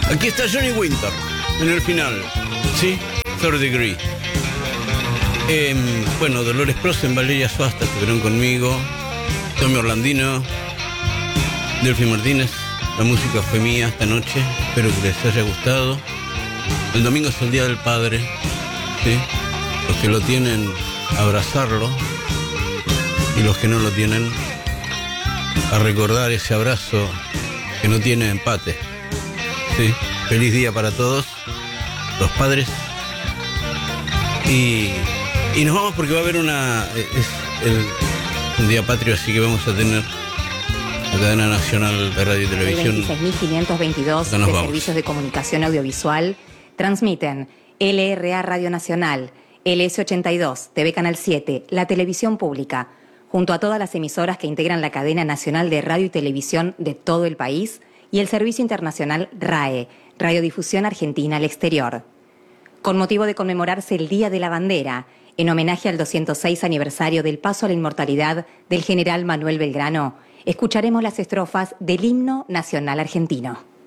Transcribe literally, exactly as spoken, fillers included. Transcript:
Aquí está Johnny Winter, en el final, ¿sí? Third Degree. Eh, bueno, Dolores Prosen, Valeria Suasta estuvieron conmigo, Tommy Orlandino, Delphi Martínez. La música fue mía esta noche, espero que les haya gustado. El domingo es el Día del Padre, ¿sí? Los que lo tienen, abrazarlo, y los que no lo tienen, a recordar ese abrazo que no tiene empate. Sí, feliz día para todos los padres. Y, y nos vamos porque va a haber una... Es el, un día patrio, así que vamos a tener la cadena nacional de radio y televisión. veintiséis mil quinientos veintidós de vamos. Servicios de Comunicación Audiovisual transmiten L R A Radio Nacional, L S ochenta y dos, T V Canal siete, la televisión pública, junto a todas las emisoras que integran la cadena nacional de radio y televisión de todo el país, y el servicio internacional RAE, Radiodifusión Argentina al Exterior. Con motivo de conmemorarse el Día de la Bandera, en homenaje al doscientos seis aniversario del paso a la inmortalidad del general Manuel Belgrano, escucharemos las estrofas del Himno Nacional Argentino.